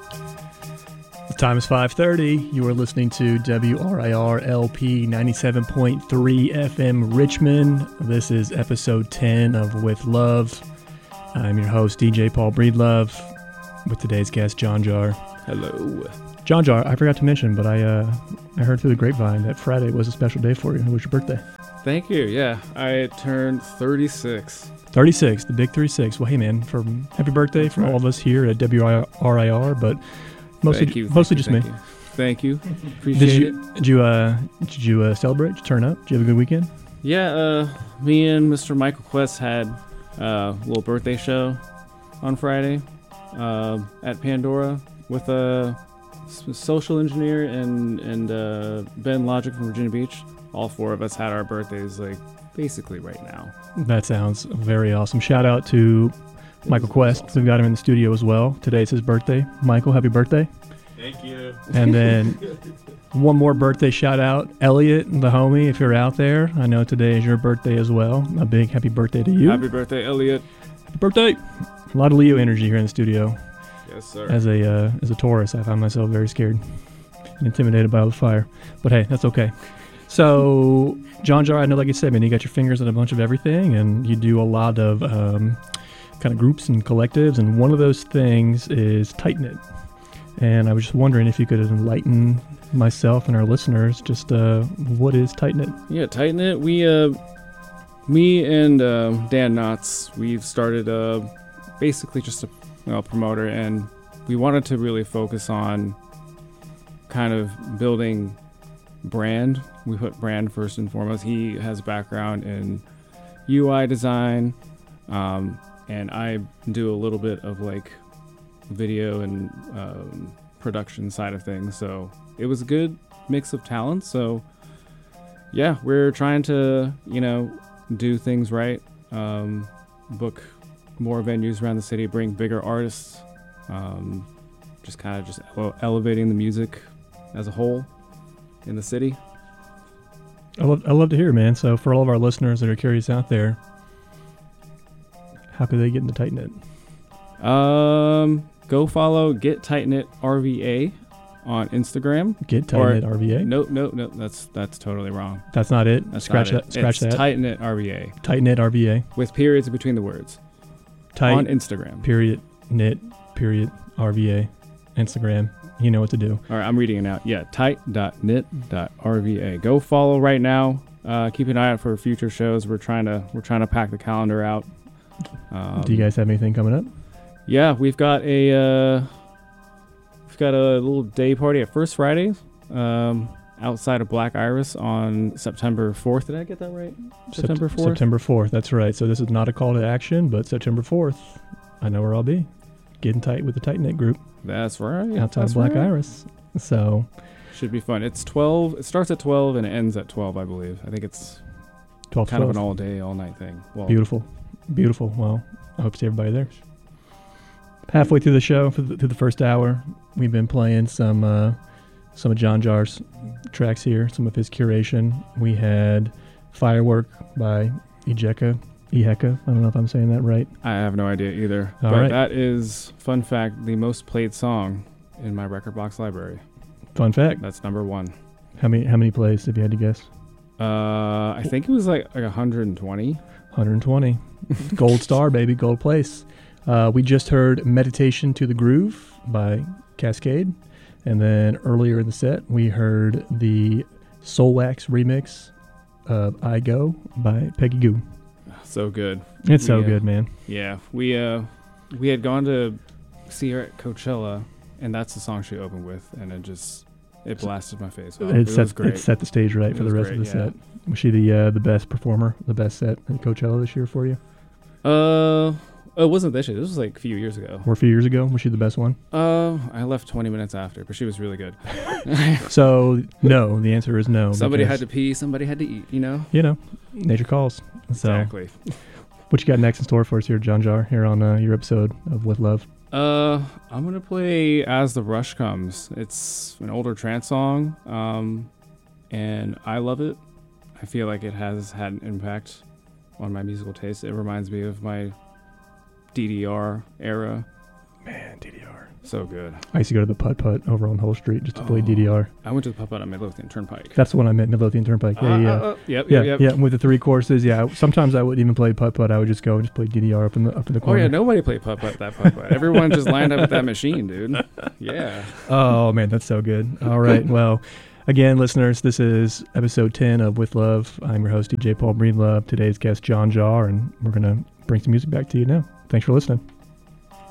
The time is 5:30. You are listening to WRIR LP 97.3 FM Richmond. This is episode 10 of With Love. I'm your host, DJ Paul Breedlove, with today's guest, John Jar. Hello. John Jar, I forgot to mention, but I heard through the grapevine that Friday was a special day for you. It was your birthday. Thank you. Yeah, I turned 36. 36, the big 36. Well, hey, man, happy birthday from all of us here at WRIR, but mostly just me. Thank you. Appreciate it. Did you celebrate? Did you turn up? Did you have a good weekend? Yeah, me and Mr. Michael Quest had a little birthday show on Friday at Pandora with a social engineer and Ben Logic from Virginia Beach. All four of us had our birthdays basically right now. That sounds very awesome. Shout out to Michael Quest. Awesome. We've got him in the studio as well. Today's his birthday. Michael, happy birthday. Thank you. And then one more birthday shout out. Elliot, the homie, if you're out there. I know today is your birthday as well. A big happy birthday to you. Happy birthday, Elliot. Happy birthday. A lot of Leo energy here in the studio. Yes, sir. As a Taurus, I find myself very scared and intimidated by the fire. But hey, that's okay. So, John Jar, I know, like you said, man, you got your fingers in a bunch of everything, and you do a lot of kind of groups and collectives, and one of those things is Tight Knit. And I was just wondering if you could enlighten myself and our listeners just what is Tight Knit? Yeah, Tight Knit, me and Dan Knotts, we've started basically just a promoter, and we wanted to really focus on kind of building brand. We put brand first and foremost. He has a background in UI design, and I do a little bit of video and production side of things. So it was a good mix of talents. So yeah, we're trying to, do things right, book more venues around the city, bring bigger artists, just elevating the music as a whole in the city. I love to hear, man. So for all of our listeners that are curious out there, how could they get into Tight Knit? Go follow Get Tight Knit RVA on Instagram. Get Tight Knit RVA? No, that's totally wrong. That's not it? Scratch that. It's Tight Knit RVA. Tight Knit RVA. With periods in between the words. Tight on Instagram. Period knit period RVA. Instagram. You know what to do. All right, I'm reading it out. Yeah, tight.knit.rva. Go follow right now. Keep an eye out for future shows. We're trying to pack the calendar out. Do you guys have anything coming up? Yeah, we've got a little day party at First Friday outside of Black Iris on September 4th. Did I get that right? September 4th? September 4th, that's right. So this is not a call to action, but September 4th, I know where I'll be. Getting tight with the Tight Knit group. That's right. Outside of Black Iris. So should be fun. It's 12. It starts at 12 and it ends at 12, I believe. I think it's 12 kind of an all day, all night thing. Well, beautiful. Well, I hope to see everybody there. Halfway through the show, through the first hour, we've been playing some of John Jar's tracks here, some of his curation. We had Firework by Iheka. I don't know if I'm saying that right. I have no idea either. All but right. That is, fun fact, the most played song in my record box library. Fun fact. That's number one. How many plays, if you had to guess? I think it was like 120. 120. Gold star, baby. Gold place. We just heard Meditation to the Groove by Cascade. And then earlier in the set, we heard the Soulwax remix of I Go by Peggy Gou. So good. It's so good, man. Yeah. We had gone to see her at Coachella, and that's the song she opened with, and it blasted my face. It set the stage right for the rest of the set. Was she the best performer, the best set at Coachella this year for you? It wasn't this year. This was a few years ago. Or a few years ago? Was she the best one? I left 20 minutes after, but she was really good. So, no. The answer is no. Somebody had to pee. Somebody had to eat, nature calls. Exactly. So, what you got next in store for us here, John Jar, here on your episode of With Love? I'm going to play As the Rush Comes. It's an older trance song, and I love it. I feel like it has had an impact on my musical taste. It reminds me of my DDR era. Man, DDR. So good. I used to go to the putt-putt over on Hull Street just to play DDR. I went to the putt-putt on Midlothian Turnpike. That's the one I meant, Midlothian Turnpike. Yep. With the 3 courses, yeah. Sometimes I wouldn't even play putt-putt. I would just go and just play DDR up in the corner. Oh, yeah, nobody played putt-putt that putt-putt. Everyone just lined up at that machine, dude. Yeah. Oh, man, that's so good. All right, well, again, listeners, this is episode 10 of With Love. I'm your host, DJ Paul Breedlove. Today's guest, John Jar, and we're going to bring some music back to you now. Thanks for listening.